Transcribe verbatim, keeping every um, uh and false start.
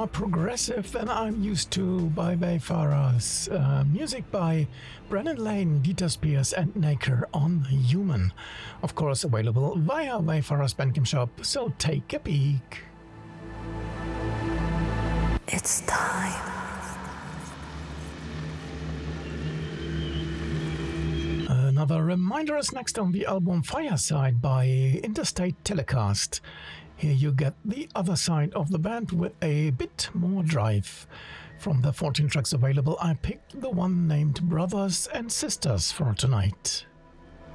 more progressive than I'm used to by Wayfarers. Uh, music by Brennan Lane, Dieter Spears and Naker on Human. Of course available via Wayfarers Bandcamp shop, so take a peek. It's time. Another reminder is next on the album Fireside by Interstate Telecast. Here you get the other side of the band with a bit more drive. From the fourteen tracks available, I picked the one named Brothers and Sisters for tonight.